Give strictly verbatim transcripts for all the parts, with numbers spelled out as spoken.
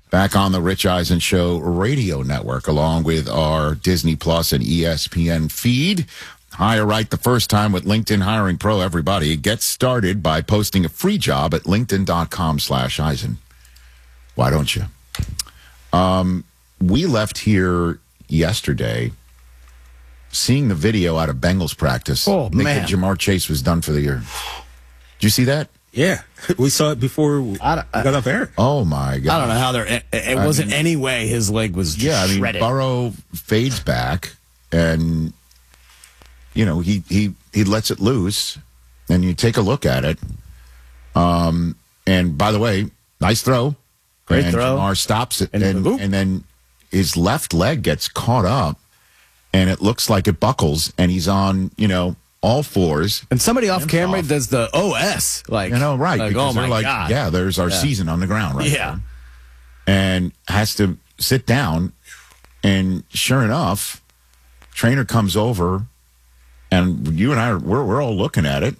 Back on the Rich Eisen Show radio network, along with our Disney Plus and E S P N feed. Hire right the first time with LinkedIn Hiring Pro, everybody. Get started by posting a free job at linkedin.com slash Eisen. Why don't you? Um, we left here yesterday seeing the video out of Bengals practice. Oh, Nick man. Jamar Chase was done for the year. Did you see that? Yeah, we saw it before we I, I, got off air. Oh, my God. I don't know how there. It, it I wasn't mean- any way his leg was just Yeah, I mean, shredded. Burrow fades back, and, you know, he, he, he lets it loose, and you take a look at it. Um, and, by the way, nice throw. Great and throw. Jamar stops it, And and, boop. and then his left leg gets caught up, and it looks like it buckles, and he's on, you know, all fours. And somebody off Hands camera off. does the O S. Like, You know, right. Like, because oh, they're my like, God. yeah, there's our Yeah. season on the ground right Yeah. there. And has to sit down. And sure enough, trainer comes over, and you and I, are, we're, we're all looking at it.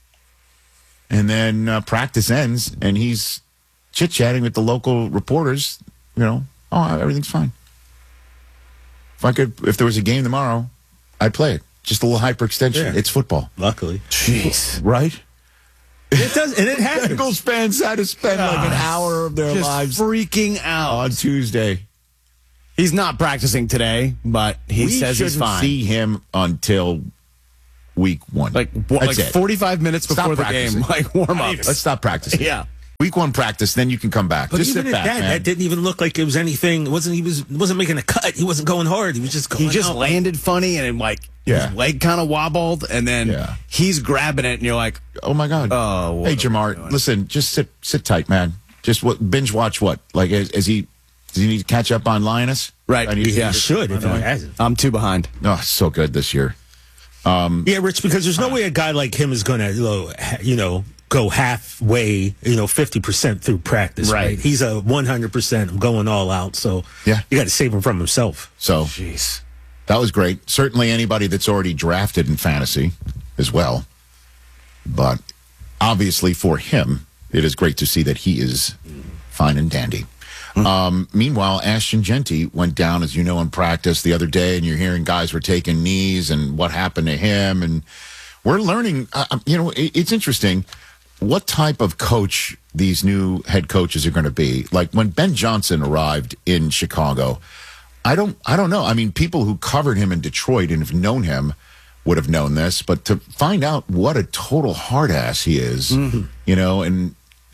And then uh, practice ends, and he's chit-chatting with the local reporters, you know, oh, everything's fine. If I could, if there was a game tomorrow, I'd play it. Just a little hyperextension. Yeah. It's football. Luckily, Jeez. Right? it does, and it happens. Bengals fans had to spend like an hour of their Just lives freaking out. on Tuesday. He's not practicing today, but he we says he's shouldn't fine. see him until week one. like w- That's like it. forty-five minutes Stop before the practicing. game, like warm up. Let's stop practicing. Yeah. Week one practice, then you can come back. But Just even sit at back, that, man. that didn't even look like it was anything. It wasn't he was wasn't making a cut. He wasn't going hard. He was just going. He just out. landed funny and like Yeah. his leg kind of wobbled, and then Yeah. he's grabbing it, and you're like, Oh my God! Oh, what hey are we Jamar, doing? listen, just sit, sit tight, man. Just what binge watch what? Like, is, is he? Does he need to catch up on Linus? Right. I need to He Yeah. should if he hasn't. I'm too behind. Oh, so good this year. Yeah, Rich, because there's no way a guy like him is going to, you know, go halfway, you know, fifty percent through practice. Right. Right. He's a one hundred percent going all out. So Yeah. you got to save him from himself. So Jeez. that was great. Certainly anybody that's already drafted in fantasy as well. But obviously for him, it is great to see that he is fine and dandy. Um, meanwhile, Ashton Genty went down, as you know, in practice the other day, and you're hearing guys were taking knees and what happened to him. And we're learning, uh, you know, it, it's interesting what type of coach these new head coaches are going to be. Like when Ben Johnson arrived in Chicago, I don't, I don't know. I mean, people who covered him in Detroit and have known him would have known this, but to find out what a total hard ass he is, you know, and,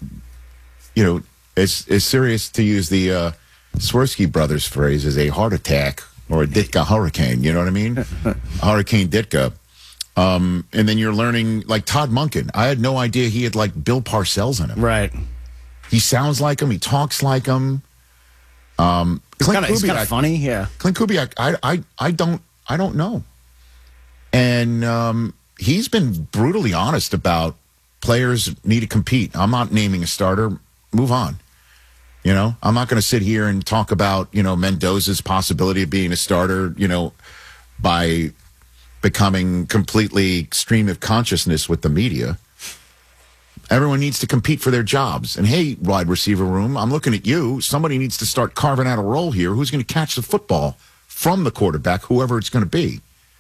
you know, it's, it's serious to use the uh, Swirsky brothers phrase as a heart attack or a Ditka hurricane. You know what I mean? Hurricane Ditka. Um, and then you're learning, like Todd Monken. I had no idea he had like Bill Parcells in him. Right. He sounds like him. He talks like him. Um, Clint He's kind Kubiak. of funny. Yeah. Clint Kubiak, I, I, I don't, I don't know. And um, he's been brutally honest about players need to compete. I'm not naming a starter. Move on. You know, I'm not going to sit here and talk about, you know, Mendoza's possibility of being a starter, you know, by becoming completely stream of consciousness with the media. Everyone needs to compete for their jobs. And hey, wide receiver room, I'm looking at you. Somebody needs to start carving out a role here. Who's going to catch the football from the quarterback, whoever it's going to be?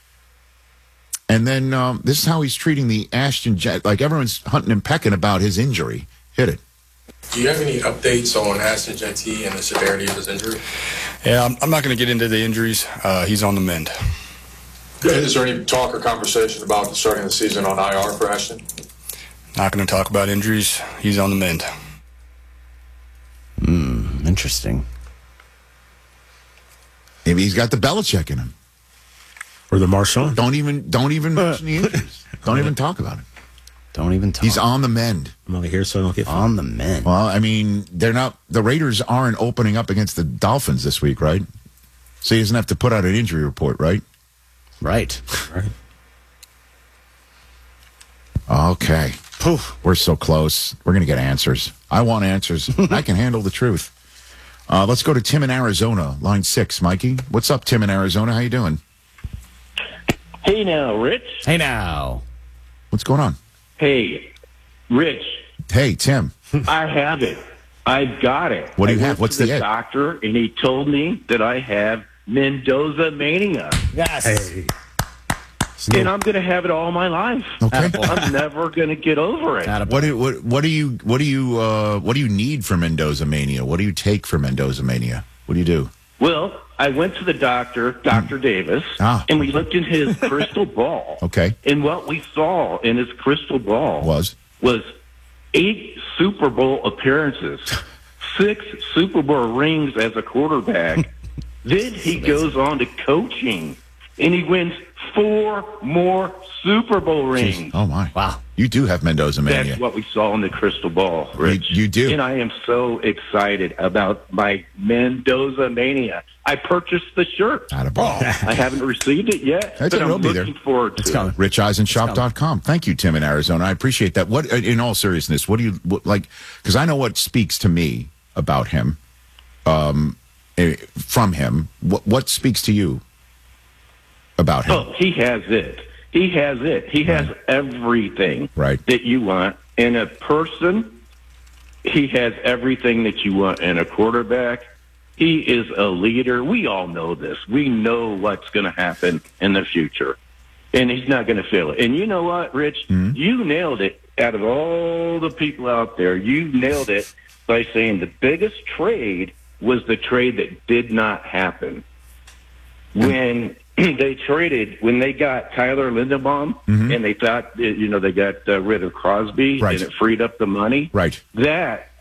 And then um, this is how he's treating the Ashton Jet. Like everyone's hunting and pecking about his injury. Hit it. Do you have any updates on Ashton Genty and the severity of his injury? Yeah, I'm, I'm not going to get into the injuries. Uh, he's on the mend. Is there any talk or conversation about the starting the season on I R for Ashton? Not going to talk about injuries. He's on the mend. Hmm. Interesting. Maybe he's got the Belichick in him. Or the Marshawn. Don't even, don't even mention the injuries. Don't even talk about it. Don't even talk. He's on the mend. I'm only here so I don't get on the men. Well, I mean, they're not. The Raiders aren't opening up against the Dolphins this week, right? So he doesn't have to put out an injury report, right? Right. Right. Okay. Poof. We're so close. We're going to get answers. I want answers. I can handle the truth. Uh, let's go to Tim in Arizona, line six. Mikey, what's up, Tim in Arizona? How you doing? Hey now, Rich. Hey now. What's going on? Hey, Rich. Hey, Tim. I have it. I've got it. What do you I have? went What's to the the egg? doctor, and he told me that I have Mendoza mania, Yes. Hey. and I'm going to have it all my life. Okay. I'm never going to get over it. Attaboy. What do what what do you what do you uh, what do you need for Mendoza mania? What do you take for Mendoza mania? What do you do? Well, I went to the doctor, Doctor Davis, Ah. and we looked in his crystal ball. Okay. And what we saw in his crystal ball Was was eight Super Bowl appearances, six Super Bowl rings as a quarterback. Then he goes on to coaching, and he wins four more Super Bowl rings. oh my Wow. You do have Mendoza mania. That's what we saw in the crystal ball, Rich. you do. And I am so excited about my Mendoza mania. I purchased the shirt. Attaboy. I haven't received it yet, That's but it, it'll I'm be there. looking forward to It's it. coming. rich eisen shop dot com. Thank you, Tim in Arizona. I appreciate that. What, in all seriousness, what do you what, like? Because I know what speaks to me about him, um, eh, from him. What what speaks to you about him? Oh, he has it. He has it. He has everything Right. that you want in a person. He has everything that you want in a quarterback. He is a leader. We all know this. We know what's going to happen in the future. And he's not going to fail it. And you know what, Rich? Mm-hmm. You nailed it. Out of all the people out there, you nailed it by saying the biggest trade was the trade that did not happen. When they traded, when they got Tyler Linderbaum, and they thought, you know, they got uh, rid of Crosby, Right. and it freed up the money. Right. That